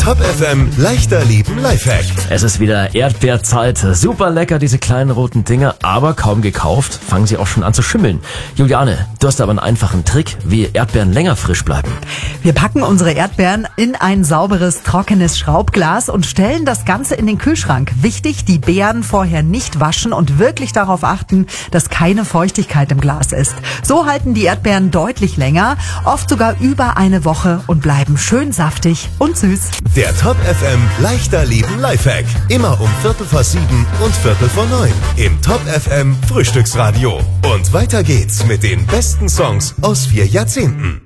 Top FM leichter lieben Lifehack. Es ist wieder Erdbeerzeit. Super lecker, diese kleinen roten Dinger, aber kaum gekauft, fangen sie auch schon an zu schimmeln. Juliane, du hast aber einen einfachen Trick, wie Erdbeeren länger frisch bleiben. Wir packen unsere Erdbeeren in ein sauberes, trockenes Schraubglas und stellen das Ganze in den Kühlschrank. Wichtig, die Beeren vorher nicht waschen und wirklich darauf achten, dass keine Feuchtigkeit im Glas ist. So halten die Erdbeeren deutlich länger, oft sogar über eine Woche und bleiben schön saftig und süß. Der Top FM leichter lieben Lifehack. Immer um 7:15 und 8:45 im Top FM Frühstücksradio. Und weiter geht's mit den besten Songs aus 4 Jahrzehnten.